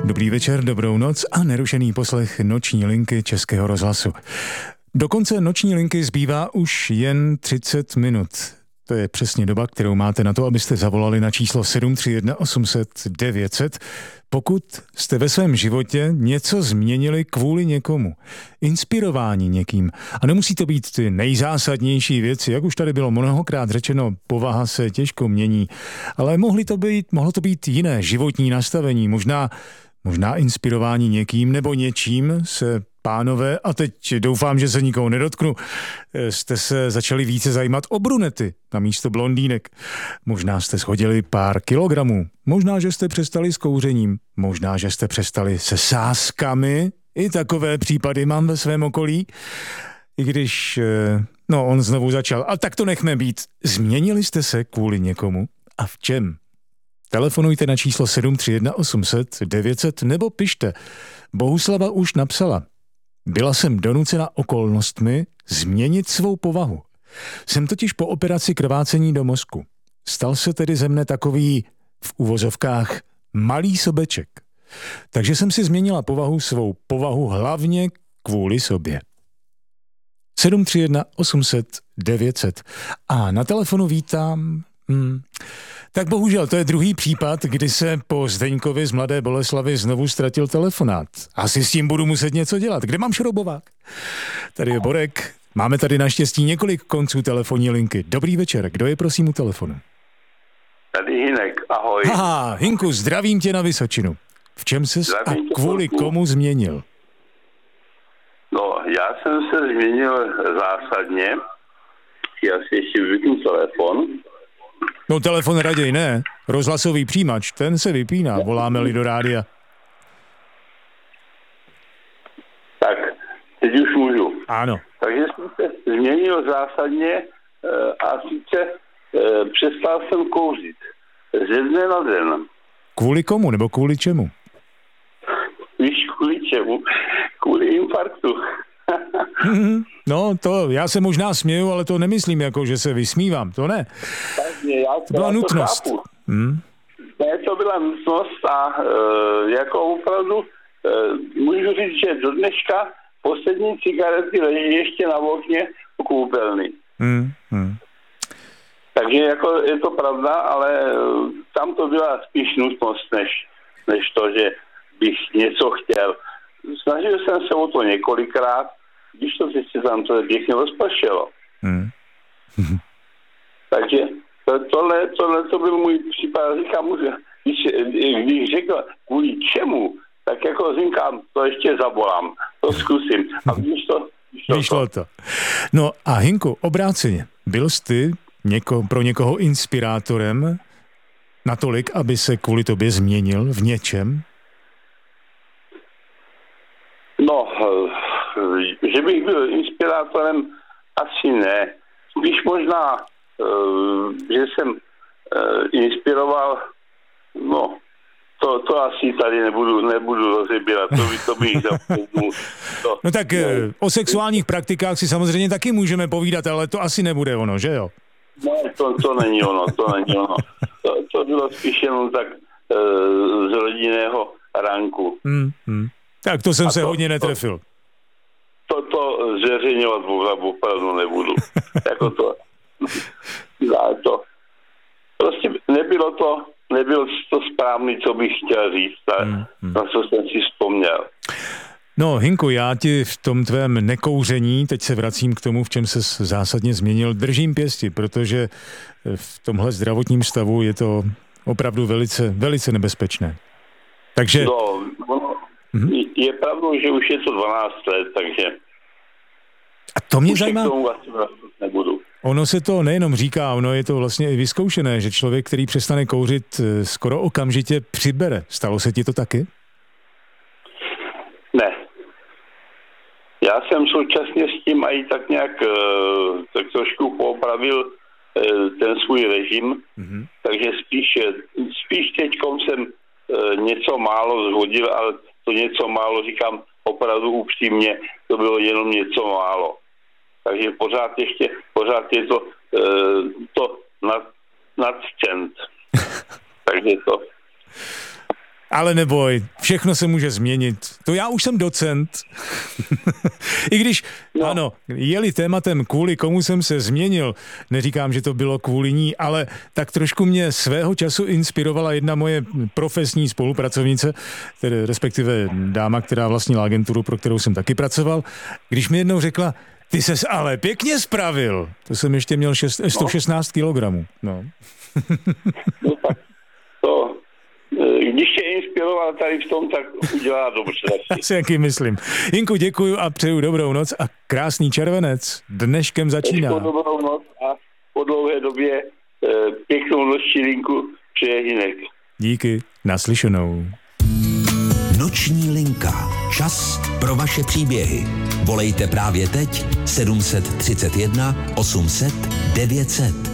Dobrý večer, dobrou noc a nerušený poslech noční linky Českého rozhlasu. Do konce noční linky zbývá už jen 30 minut. To je přesně doba, kterou máte na to, abyste zavolali na číslo 731 800 900, pokud jste ve svém životě něco změnili kvůli někomu. Inspirováni někým. A nemusí to být ty nejzásadnější věci, jak už tady bylo mnohokrát řečeno, povaha se těžko mění, ale mohlo to být jiné životní nastavení, možná inspirování někým nebo něčím se, pánové, a teď doufám, že se nikoho nedotknu, jste se začali více zajímat o brunety na místo blondýnek. Možná jste shodili pár kilogramů, možná, že jste přestali s kouřením, možná, že jste přestali se sázkami. I takové případy mám ve svém okolí. I když, on znovu začal. A tak to nechme být. Změnili jste se kvůli někomu? A v čem? Telefonujte na číslo 731 800 900 nebo pište. Bohuslava už napsala. Byla jsem donucena okolnostmi změnit svou povahu. Jsem totiž po operaci krvácení do mozku. Stal se tedy ze mne takový, v uvozovkách, malý sobeček. Takže jsem si změnila svou povahu hlavně kvůli sobě. 731 800 900. A na telefonu vítám... Tak bohužel, to je druhý případ, kdy se po Zdeňkovi z Mladé Boleslavi znovu ztratil telefonát. Asi s tím budu muset něco dělat. Kde mám šroubovák? Tady je Borek. Máme tady naštěstí několik konců telefonní linky. Dobrý večer. Kdo je prosím u telefonu? Tady Hinek, ahoj. Aha, Hinku, zdravím tě na Vysočinu. V čem ses a kvůli komu změnil? No, já jsem se změnil zásadně. Já si ještě vypnu telefon. No telefon raději ne. Rozhlasový přijímač, ten se vypíná, voláme-li do rádia. Tak, teď už můžu. Ano. Takže jsem se změnil zásadně a sice přestal jsem kouřit. Ze dne na den. Kvůli komu nebo kvůli čemu? Víš, kvůli čemu? Kvůli infarktu. No, to já se možná směju, ale to nemyslím jako, že se vysmívám, to ne. To byla nutnost. Ne, to byla nutnost a jako opravdu můžu říct, že do dneška poslední cigarety leží ještě na okně u koupelny. Takže jako je to pravda, ale tam to byla spíš nutnost, než to, že bych něco chtěl. Snažil jsem se o to několikrát, když to se tam to pěkně rozpršelo. Takže tohle to byl můj případ. Říkám, když řekl kvůli čemu, tak jako říkám, to ještě zavolám, to zkusím. A vyšlo to. No a Hinku, obráceně, byl jsi ty pro někoho inspirátorem natolik, aby se kvůli tobě změnil v něčem? No, že bych byl inspirátorem, asi ne. Spíš možná, že jsem inspiroval, no, to asi tady nebudu rozebírat, to bych zapomněl. No tak o sexuálních praktikách si samozřejmě taky můžeme povídat, ale to asi nebude ono, že jo? Ne, to není ono. To bylo spíš jenom tak z rodinného ranku. Tak to jsem se hodně netrefil. To zveřejňovat opravdu nebudu. Jako to. Prostě nebylo to správný, co bych chtěl říct, na co jsem si vzpomněl. No, Hinku, já ti v tom tvém nekouření, teď se vracím k tomu, v čem se zásadně změnil, držím pěsti, protože v tomhle zdravotním stavu je to opravdu velice, velice nebezpečné. Takže... Je pravdou, že už je to 12 let, takže... A to mě zajímá... Nebudu. Ono se to nejenom říká, ono je to vlastně i vyzkoušené, že člověk, který přestane kouřit, skoro okamžitě přibere. Stalo se ti to taky? Ne. Já jsem současně s tím i tak nějak tak trošku poopravil ten svůj režim, takže spíš teďkom jsem něco málo zhodil, ale to něco málo, říkám opravdu upřímně, to bylo jenom něco málo. Takže pořád je to nad cent. Takže to. Ale neboj, všechno se může změnit. To já už jsem docent. I když, ano, je-li tématem kvůli komu jsem se změnil, neříkám, že to bylo kvůli ní, ale tak trošku mě svého času inspirovala jedna moje profesní spolupracovnice, tedy respektive dáma, která vlastnila agenturu, pro kterou jsem taky pracoval, když mi jednou řekla, ty ses ale pěkně spravil. To jsem ještě měl 116 kilogramů. No. No tak to, když tě inspiroval tady v tom, tak udělá dobře. Já si jaký myslím. Jinku, děkuju a přeju dobrou noc a krásný červenec. Dneškem začíná. Dobrou noc a po dlouhé době pěknou noční linku přeje Hinek. Díky, naslyšenou. Noční linka. Čas pro vaše příběhy. Volejte právě teď 731 800 900.